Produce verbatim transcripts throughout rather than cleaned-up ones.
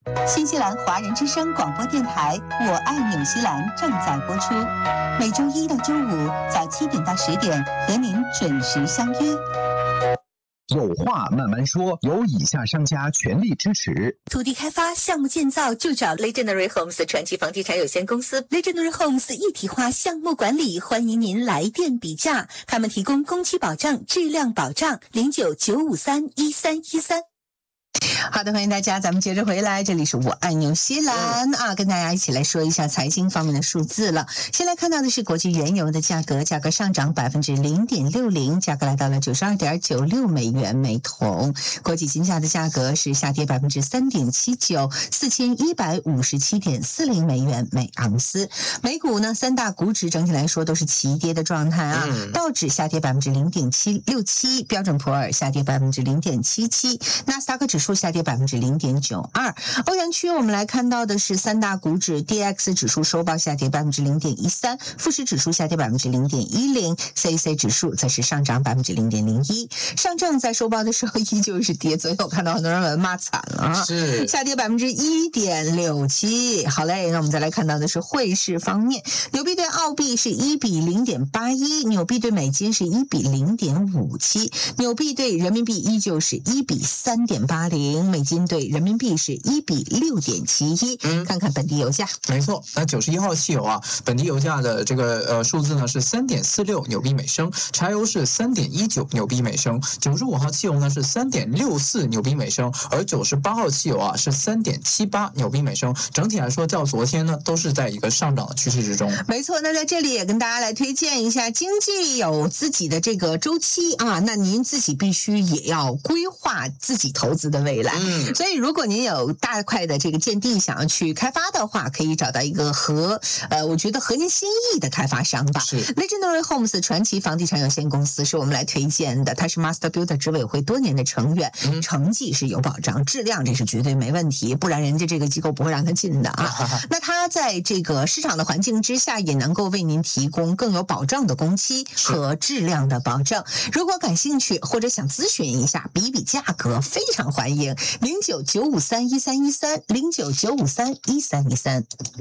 新西兰华人之声广播电台《我爱纽西兰》正在播出，每周一到周五早七点到十点和您准时相约。 有话慢慢说，由以下商家全力支持。 土地开发项目建造就找 Legendary Homes 传奇房地产有限公司。 Legendary Homes 一体化项目管理，欢迎您来电比价，他们提供工期保障、质量保障。零九九五三一三一三。好的，欢迎大家，咱们接着回来，这里是我爱纽西兰、嗯、啊，跟大家一起来说一下财经方面的数字了。先来看到的是国际原油的价格，价格上涨百分之零点六零，价格来到了九十二点九六美元每桶。国际金价的价格是下跌百分之三点七九，四千一百五十七点四零美元每盎司。美股呢，三大股指整体来说都是齐跌的状态啊，嗯、道指下跌百分之零点七六七，标准普尔下跌百分之零点七七，纳斯达克指数下跌百分之零点九二。欧元区我们来看到的是三大股指 D X 指数收报下跌百分之零点一三，富时指数下跌百分之零点一零， C A C 指数则是上涨百分之零点零一。上证在收报的时候依旧是跌，昨天我看到很多人骂惨了啊，是下跌百分之一点六七。好嘞，那我们再来看到的是汇市方面，纽币对澳币是一比零点八一，纽币对美金是一比零点五七，纽币对人民币依旧是一比三点八零，美金对人民币是一比六点七一。嗯，看看本地油价。 没错，那九十一号汽油啊，本地油价的这个呃数字呢是三点四六纽币每升，柴油是三点一九纽币每升，九十五号汽油呢是三点六四纽币每升，而九十八号汽油啊是三点七八纽币每升。整体来说，较昨天呢都是在一个上涨的趋势之中。 没错，那在这里也跟大家来推荐一下，经济有自己的这个周期啊，那您自己必须也要规划自己投资的未来。嗯，所以如果您有大块的这个建地想要去开发的话，可以找到一个合呃，我觉得合您心意的开发商吧。是 Legendary Homes 传奇房地产有限公司是我们来推荐的，它是 Master Builder 执委会多年的成员，嗯、成绩是有保障，质量这是绝对没问题，不然人家这个机构不会让他进的啊。那他在这个市场的环境之下，也能够为您提供更有保障的工期和质量的保证。如果感兴趣或者想咨询一下，比一比价格，非常欢迎零九九五三一三一三零九九五三一三一三。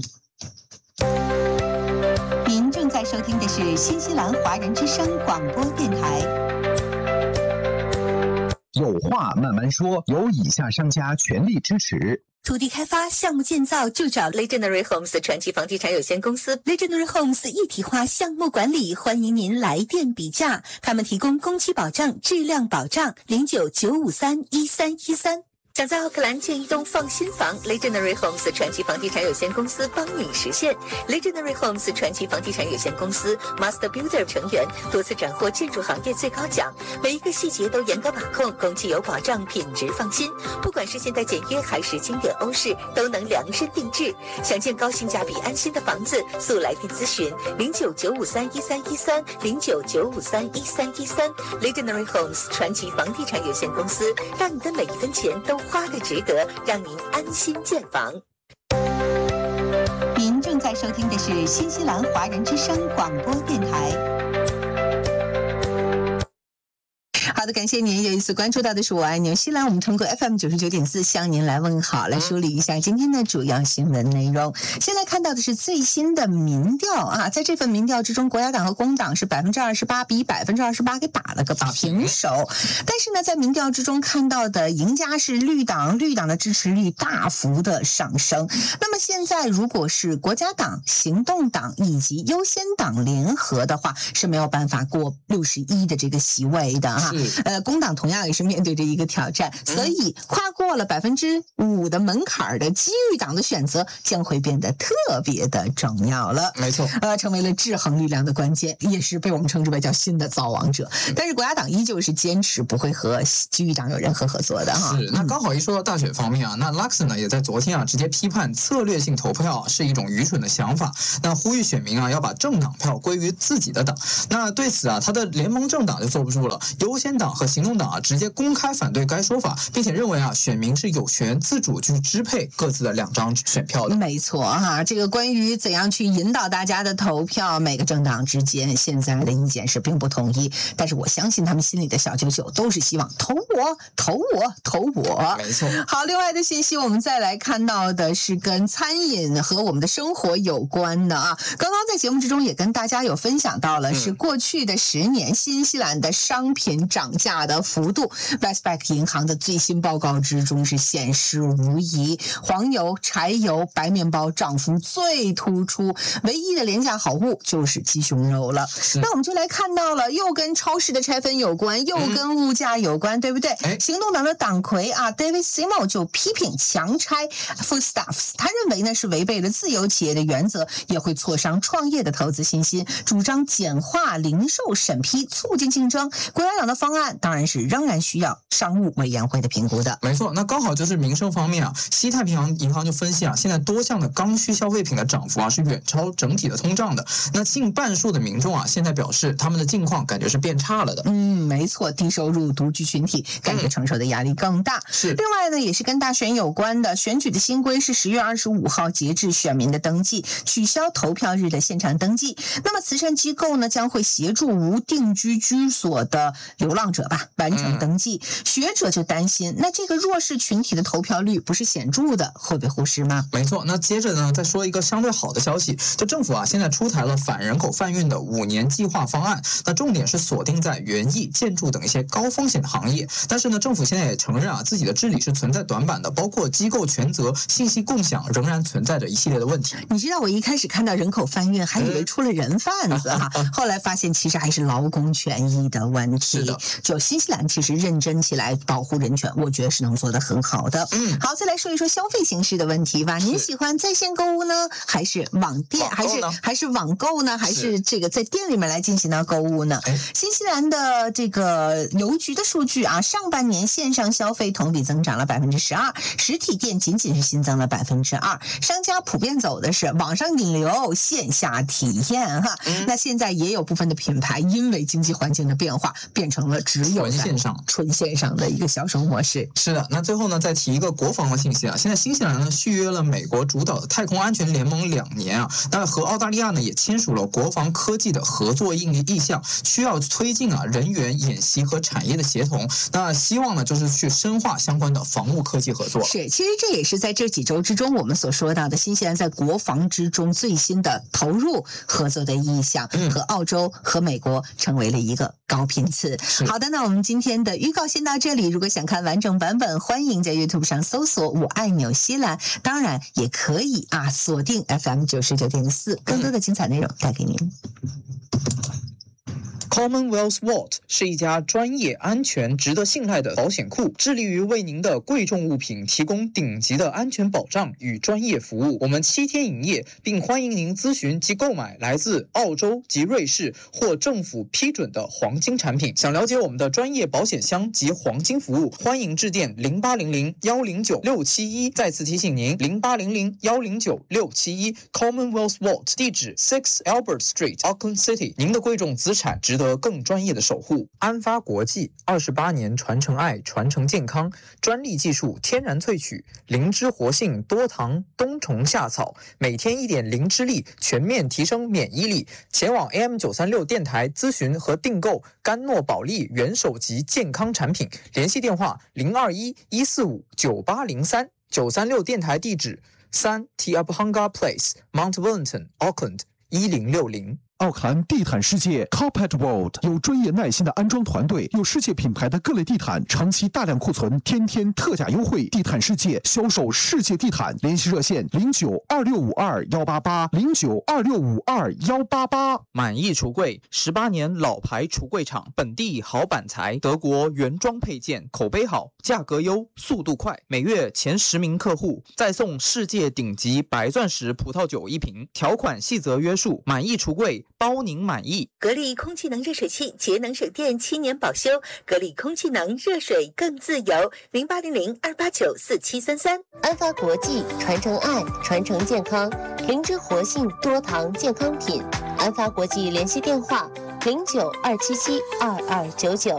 您正在收听的是新西兰华人之声广播电台。 有话慢慢说，由以下商家全力支持。 土地开发项目建造就找 Legendary Homes 传奇房地产有限公司。 Legendary Homes 一体化项目管理，欢迎您来电比价，他们提供工期保障、质量保障。零九九五三一三一三。想在奥克兰建一栋放心房， Legendary Homes 传奇房地产有限公司帮你实现。 Legendary Homes 传奇房地产有限公司 Master Builder 成员，多次斩获建筑行业最高奖，每一个细节都严格把控，工期有保障，品质放心。不管是现代简约还是经典欧式，都能量身定制。想建高性价比安心的房子，速来电咨询零九九五三一三一三零九九五三一三一三。 Legendary Homes 传奇房地产有限公司，让你的每一分钱都花得值得，让您安心建房。您正在收听的是新西兰华人之声广播电台。好的，感谢您又一次关注到的是我爱纽西兰，我们通过 F M 九十九点四向您来问好，来梳理一下今天的主要新闻内容。先来看到的是最新的民调啊，在这份民调之中，国家党和工党是百分之二十八比百分之二十八给打了个平手，但是呢，在民调之中看到的赢家是绿党，绿党的支持率大幅的上升。那么现在如果是国家党、行动党以及优先党联合的话，是没有办法过六十一的这个席位的哈。呃，工党同样也是面对着一个挑战，所以跨过了百分之五的门槛的机遇党的选择将会变得特别的重要了。 没错， 呃，成为了制衡力量的关键，也是被我们称之为叫新的造王者。但是国家党依旧是坚持不会和机遇党有任何合作的哈。 是，那刚好一说到大选方面啊，那 Lux 呢也在昨天啊直接批判策略性投票、啊、是一种愚蠢的想法，那呼吁选民啊要把政党票归于自己的党。那对此啊，他的联盟政党就坐不住了，优先建党和行动党啊直接公开反对该说法，并且认为啊选民是有权自主去支配各自的两张选票的。 没错哈，这个关于怎样去引导大家的投票，每个政党之间现在的意见是并不统一，但是我相信他们心里的小九九都是希望投我投我投我。 没错。 好，另外的信息我们再来看到的是跟餐饮和我们的生活有关的啊。刚刚在节目之中也跟大家有分享到了，是过去的十年新西兰的商品涨价的幅度。Westpac 银行的最新报告之中是显示无疑，黄油、柴油、白面包涨幅最突出，唯一的廉价好物就是鸡胸肉了。那我们就来看到了，又跟超市的拆分有关，又跟物价有关，嗯、对不对？行动党的党魁啊 David Simo 就批评强拆 Foodstuffs， 他认为呢是违背了自由企业的原则，也会挫伤创业的投资信心，主张简化零售审批，促进竞争。国家党的方案当然是仍然需要商务委员会的评估的。 没错，那刚好就是民生方面啊，西太平洋银行就分析啊，现在多项的刚需消费品的涨幅啊是远超整体的通胀的。那近半数的民众啊，现在表示他们的境况感觉是变差了的。 嗯，没错，低收入独居群体感觉承受的压力更大。嗯、 是。 另外呢，也是跟大选有关的，选举的新规是十月二十五号截至选民的登记，取消投票日的现场登记。那么慈善机构呢，将会协助无定居居所的流浪者吧完成登记。嗯、学者就担心，那这个弱势群体的投票率不是显著的，会被忽视吗？ 没错。那接着呢，再说一个相对好的消息，就政府啊现在出台了反人口贩运的五年计划方案，那重点是锁定在园艺、建筑等一些高风险的行业。但是呢，政府现在也承认啊，自己的治理是存在短板的，包括机构权责、信息共享仍然存在着一系列的问题。 你知道我一开始看到人口贩运还以为出了人贩子哈，嗯、后来发现其实还是劳工权益的问题。 是的， 就新西兰其实认真起来保护人权，我觉得是能做得很好的。嗯，好，再来说一说消费形式的问题吧。您喜欢在线购物呢，还是网店，还是还是网购呢，还是这个在店里面来进行的购物呢？新西兰的这个邮局的数据啊，上半年线上消费同比增长了百分之十二，实体店仅仅是新增了百分之二。商家普遍走的是网上引流、线下体验哈。嗯、那现在也有部分的品牌因为经济环境的变化，变成了只有纯线上、 纯线上的一个销售模式。 是的，那最后呢，再提一个国防的信息啊，现在新西兰呢续约了美国主导的太空安全联盟两年啊，那和澳大利亚呢也签署了国防科技的合作意意向，需要推进啊人员演习和产业的协同。那希望呢就是去深化相关的防务科技合作。 是，其实这也是在这几周之中我们所说到的新西兰在国防之中最新的投入合作的意向，嗯、和澳洲和美国成为了一个高频次。好的，那我们今天的预告先到这里。如果想看完整版本，欢迎在 YouTube 上搜索我爱纽西兰，当然也可以啊锁定 F M 九十九点四，更多的精彩内容带给您。 Commonwealth Vault 是一家专业、安全、值得信赖的保险库，致力于为您的贵重物品提供顶级的安全保障与专业服务。我们七天营业，并欢迎您咨询及购买来自澳洲及瑞士或政府批准的黄金产品。想了解我们的专业保险箱及黄金服务，欢迎致电零八零零幺零九六七一。再次提醒您，零八零零幺零九六七一 Commonwealth Vault， 地址 Six Albert Street，Auckland City。您的贵重资产值得更专业的守护。安发国际二十八年传承爱，传承健康，专利技术，天然萃取，灵芝活性，多糖，冬虫夏草，每天一点灵芝力，全面提升免疫力。前往 A M 九三六 电台咨询和订购甘诺宝利元首级健康产品，联系电话零二一一四五九八零三。九三六电台地址三 Te Apahanga Place，Mount Wellington，Auckland 一零六零。 奥克兰地毯世界 Carpet World 有专业耐心的安装团队，有世界品牌的各类地毯，长期大量库存，天天特价优惠。地毯世界销售世界地毯，联系热线零九二六五二幺八八零九二六五二幺八八。 满意橱柜，十八年老牌橱柜厂，本地好板材，德国原装配件，口碑好，价格优，速度快，每月前十名客户再送世界顶级白钻石葡萄酒一瓶，条款细则约束。满意橱柜，包您满意。 格力空气能热水器，节能省电，七年保修。格力空气能热水更自由，零八零零二八九四七三三。 安发国际，传承爱，传承健康，灵芝活性多糖健康品。安发国际联系电话零九二七七二二九九。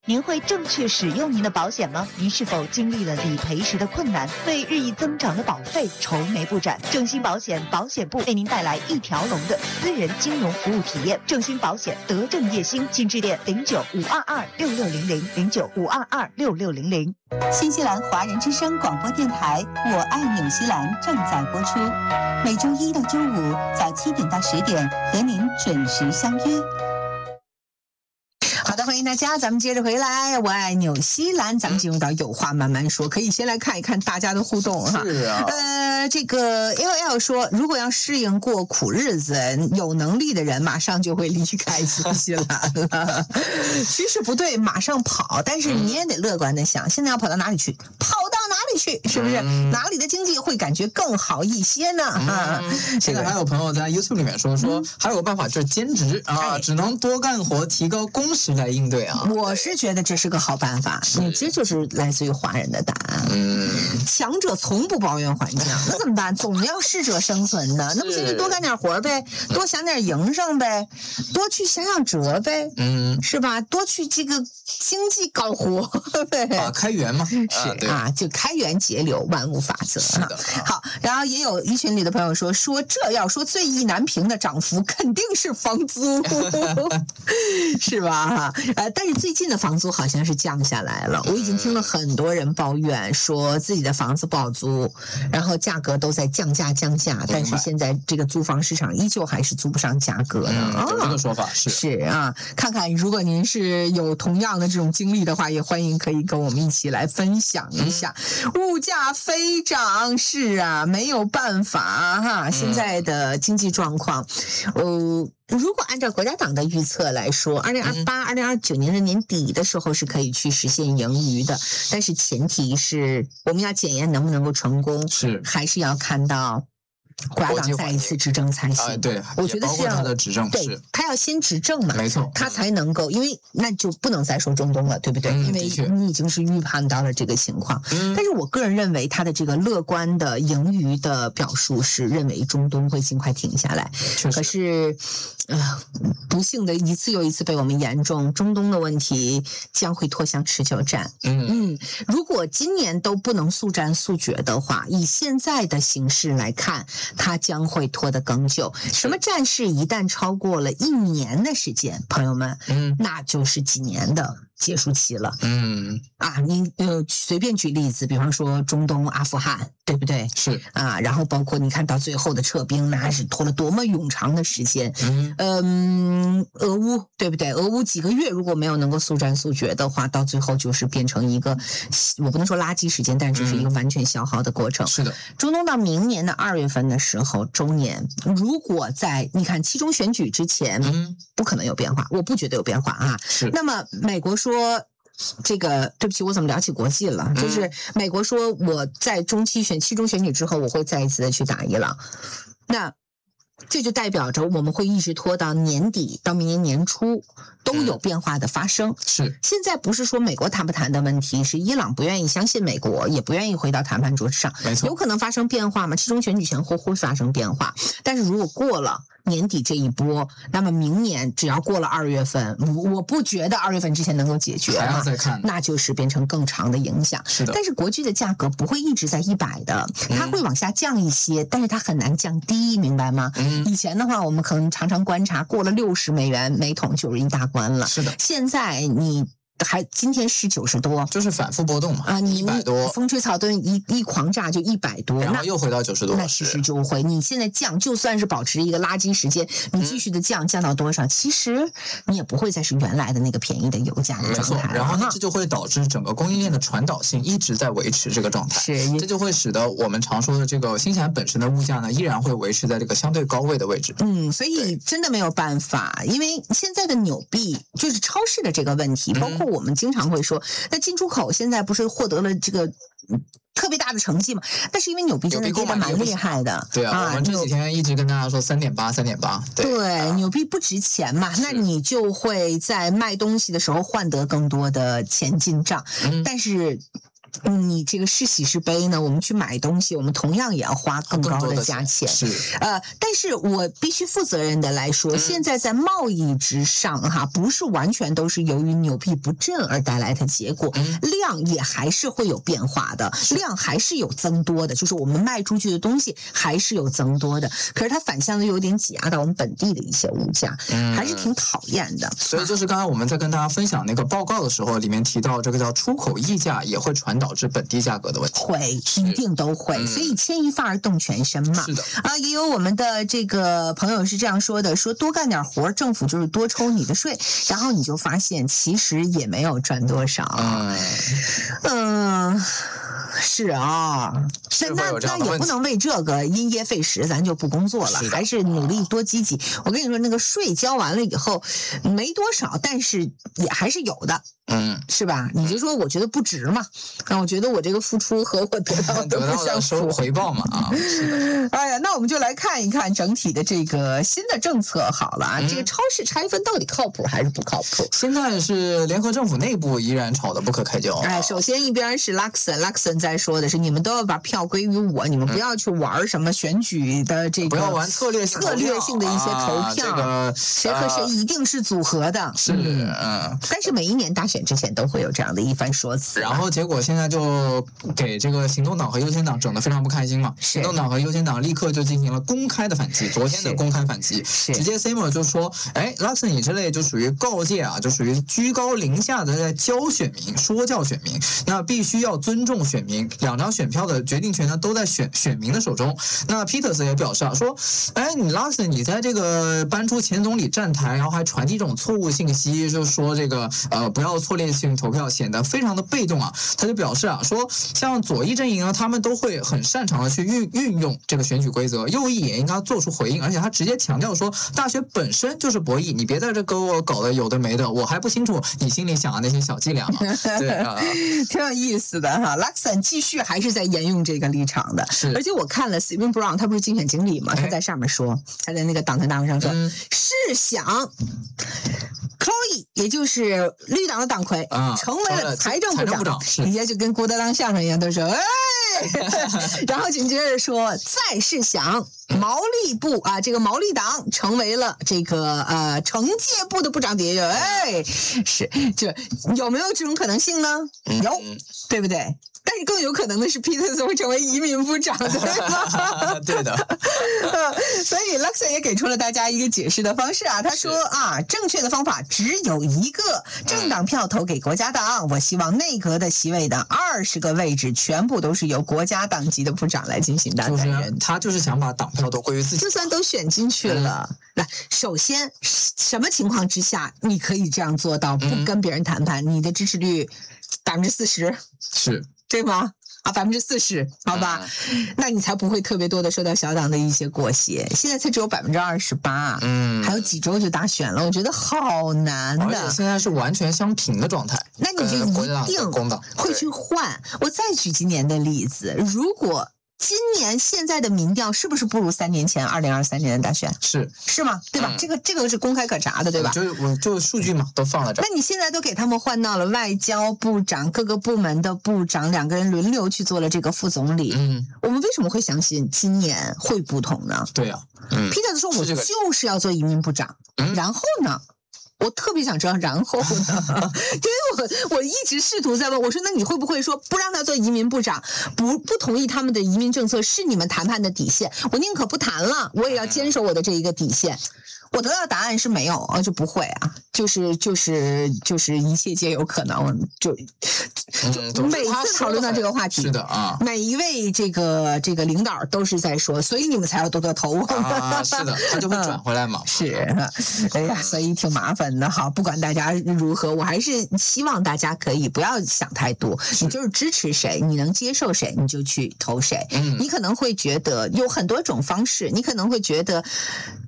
您会正确使用您的保险吗？您是否经历了理赔时的困难，为日益增长的保费愁眉不展？正兴保险保险部为您带来一条龙的私人金融服务体验。正兴保险德正业兴，请致电零九五二二六六零零零九五二二六六零零。 新西兰华人之声广播电台《我爱纽西兰》正在播出，每周一到周五早七点到十点和您准时相约。好的，欢迎大家，咱们接着回来。我爱纽西兰，咱们进入到有话慢慢说，可以先来看一看大家的互动哈。 是啊， 呃，这个 L L 说，如果要适应过苦日子，有能力的人马上就会离开新西兰了。趋势不对，马上跑，但是你也得乐观的想，现在要跑到哪里去？跑到哪里去？是不是？嗯、哪里的经济会感觉更好一些呢？嗯、啊， 现在还有朋友在 YouTube 里面说说，嗯、还有个办法就是兼职啊，哎、只能多干活，提高工时来应对啊。 我是觉得这是个好办法，你这就是来自于华人的答案。 嗯， 强者从不抱怨环境，那怎么办？总要适者生存的，那不行就多干点活呗，多想点营生呗，多去想想辙呗， 嗯， 是吧？多去这个经济搞活呗， 啊，开源嘛， 是啊，就开源节流，万物法则。 是的， 好，然后也有一群里的朋友说说这要说最意难平的涨幅，肯定是房租，是吧？哈，呃，但是最近的房租好像是降下来了，我已经听了很多人抱怨说自己的房子不好租，然后价格都在降价降价，但是现在这个租房市场依旧还是租不上价格呢。 嗯，有这个说法是是啊，看看如果您是有同样的这种经历的话，也欢迎可以跟我们一起来分享一下。嗯、物价飞涨，是啊，没有办法哈，现在的经济状况，呃。如果按照国家党的预测来说，二零二八、二零二九年的年底的时候是可以去实现盈余的，但是前提是我们要检验能不能够成功， 是还是要看到国家党再一次执政才行。 啊、对， 我觉得是他的执政， 对，他要先执政嘛， 没错， 他才能够，因为那就不能再说中东了，对不对？ 嗯、 因为你已经是预判到了这个情况。嗯、但是我个人认为，他的这个乐观的盈余的表述是认为中东会尽快停下来。可是，呃，不幸的一次又一次被我们言中，中东的问题将会拖向持久战。 嗯嗯，如果今年都不能速战速决的话，以现在的形势来看，它将会拖得更久。什么战事一旦超过了一年的时间，朋友们， 嗯， 那就是几年的结束期了。 嗯啊，你呃随便举例子，比方说中东、阿富汗，对不对？ 是啊，然后包括你看到最后的撤兵，那是拖了多么冗长的时间。 嗯嗯，俄乌对不对？俄乌几个月如果没有能够速战速决的话，到最后就是变成一个，我不能说垃圾时间，但是就是一个完全消耗的过程。 嗯、是的， 中东到明年的二月份的时候，周年如果在你看期中选举之前， 嗯， 不可能有变化，我不觉得有变化啊。 是， 那么美国说。这个对不起，我怎么聊起国际了？嗯、就是美国说我在中期选期中选举之后，我会再一次的去打伊朗，那这就代表着我们会一直拖到年底到明年年初都有变化的发生。 嗯、是， 现在不是说美国谈不谈的问题，是伊朗不愿意相信美国，也不愿意回到谈判桌上。 没错， 有可能发生变化吗？期中选举前后会发生变化，但是如果过了年底这一波，那么明年只要过了二月份，我不觉得二月份之前能够解决， 还要再看， 那就是变成更长的影响。 是的， 但是国际的价格不会一直在一百的，它会往下降一些，嗯、但是它很难降低，明白吗？ 嗯， 以前的话，我们可能常常观察，过了六十美元每桶就是一大关了。 是的， 现在你。还今天是九十多， 就是反复波动嘛啊，你一百多， 风吹草动一一狂炸就一百多， 然后又回到九十多， 那其实就会，你现在降，就算是保持一个垃圾时间，你继续的降，嗯、降到多少，其实你也不会再是原来的那个便宜的油价的状态。 然后呢，这就会导致整个供应链的传导性一直在维持这个状态， 是， 这就会使得我们常说的这个新西兰本身的物价呢，依然会维持在这个相对高位的位置。 嗯，所以真的没有办法，因为现在的纽币就是超市的这个问题，包括我们经常会说。那进出口现在不是获得了这个特别大的成绩嘛？但是因为纽币真的跌得蛮厉害的， 对啊，啊我们这几天一直跟大家说三点八，三点八， 对，啊、纽币不值钱嘛，那你就会在卖东西的时候换得更多的钱进账， 嗯、 但是。 你这个是喜是悲呢？我们去买东西，我们同样也要花更高的价钱。 是呃，但是我必须负责任的来说，嗯、现在在贸易之上哈，不是完全都是由于纽币不振而带来的结果，嗯、量也还是会有变化的，量还是有增多的，就是我们卖出去的东西还是有增多的。可是它反向的有点挤压到我们本地的一些物价，嗯、还是挺讨厌的。 所以就是刚才我们在跟大家分享那个报告的时候，里面提到这个叫出口溢价也会传导致本地价格的问题， 会一定都会，嗯、所以牵一发而动全身嘛。 是的啊，也有我们的这个朋友是这样说的，说多干点活，政府就是多抽你的税，然后你就发现其实也没有赚多少。嗯。嗯是啊，那那也不能为这个因噎废食，咱就不工作了，还是努力多积极。我跟你说，那个税交完了以后没多少，但是也还是有的。嗯，是吧？你就说我觉得不值嘛，那我觉得我这个付出和我得到的不相符， 回报嘛啊。是的。 哎呀，那我们就来看一看整体的这个新的政策好了啊，嗯、这个超市拆分到底靠谱还是不靠谱？ 现在是联合政府内部依然吵得不可开交。 哎，首先一边是 Luxon，Luxon 在说的是你们都要把票归于我，你们不要去玩什么选举的这个， 不要玩策略性策略性的一些投票，啊这个、谁和谁一定是组合的。 是嗯， 但是每一年大选之前都会有这样的一番说辞， 然后结果现在就给这个行动党和优先党整得非常不开心嘛。行动党和优先党立刻就进行了公开的反击，昨天的公开反击，直接 Seymour 就说，哎 ，Luxon 你这类就属于告诫啊，就属于居高临下的在教选民、说教选民，那必须要尊重选民，两张选票的决定权呢都在选选民的手中。那 Peters 也表示啊，说，哎，你 Luxon 你在这个搬出前总理站台，然后还传递这种错误信息，就说这个呃不要错列性投票，显得非常的被动啊。他就表示啊，说像左翼阵营啊，他们都会很擅长的去运运用这个选举规则，右翼也应该做出回应，而且他直接强调说，大学本身就是博弈，你别在这给我搞得有的没的，我还不清楚你心里想的那些小伎俩嘛。对啊， 挺有意思的哈。Luxon 继续还是在沿用这个立场的，而且我看了 Stephen Brown， 他不是竞选经理嘛，他在上面说，他在那个党团大会上说，嗯、试想 Chloe 也就是绿党的党魁、啊、成为了财政部长，底下就跟郭德纲相声一样，都说哎，然后紧接着说再试想毛利部啊，这个毛利党成为了这个呃惩戒部的部长，底下哎是就有没有这种可能性呢？有，对不对？但是更有可能的是 Peters 会成为移民部长，对吧？ 对的。 所以 Luxon 也给出了大家一个解释的方式啊，他说啊，正确的方法只有一个，政党票投给国家党。我希望内阁的席位的二十个位置全部都是由国家党籍的部长来进行担任。 就是他就是想把党票都归于自己， 就算都选进去了。来、嗯，首先什么情况之下你可以这样做到，不跟别人谈判，嗯、你的支持率百分之四十是。 对吗？啊，百分之四十，好吧、嗯，那你才不会特别多的受到小党的一些裹挟。现在才只有百分之二十八，嗯，还有几周就大选了，我觉得好难的。 而且现在是完全相平的状态， 那你就一定会去换。我再举今年的例子，如果今年现在的民调是不是不如三年前二零二三年的大选？ 是是吗？对吧？嗯、这个这个是公开可查的，对吧？ 就是我就数据嘛，都放在这儿。 那你现在都给他们换到了外交部长，各个部门的部长，两个人轮流去做了这个副总理。嗯，我们为什么会相信今年会不同呢？ 对呀、啊，嗯 ，Peters 说我就是要做移民部长，嗯、然后呢？我特别想知道，然后呢？因为我我一直试图在问，我说那你会不会说不让他做移民部长，不不同意他们的移民政策是你们谈判的底线？我宁可不谈了，我也要坚守我的这一个底线。我得到的答案是没有啊，就不会啊，就是就是就是一切皆有可能，就就每次讨论到这个话题， 是的啊， 每一位这个这个领导都是在说，所以你们才要多多投我们、 啊，是的，他就会转回来嘛， 是，哎呀，所以挺麻烦的哈。不管大家如何，我还是希望大家可以不要想太多，你就是支持谁，你能接受谁，你就去投谁。嗯，你可能会觉得有很多种方式，你可能会觉得。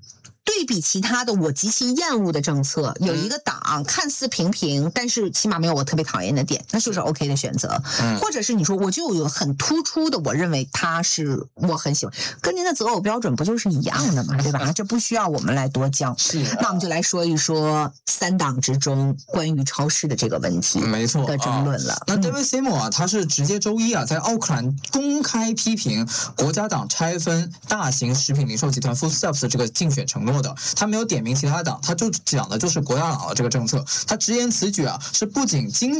对比其他的我极其厌恶的政策，有一个党看似平平，但是起码没有我特别讨厌的点，那就是 OK 的选择。嗯，或者是你说我就有很突出的，我认为他是我很喜欢，跟您的择偶标准不就是一样的嘛，对吧？这不需要我们来多教。 是， 那我们就来说一说三党之中关于超市的这个问题， 没错的争论了。啊、 那 David Seymour 啊，他是直接周一啊，在奥克兰公开批评国家党拆分大型食品零售集团 Foodstuffs 的这个竞选承诺的，他没有点名其他党，他就讲的就是国家党的这个政策。他直言此举啊，是不仅经